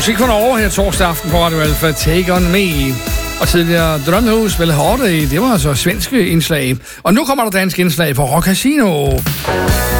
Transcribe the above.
Musik fra Norge her torsdag aften på Radio Alfa, Take On Me. Og tidligere Drømmehus, vel Holiday, det var altså svenske indslag. Og nu kommer der dansk indslag på Rock Casino.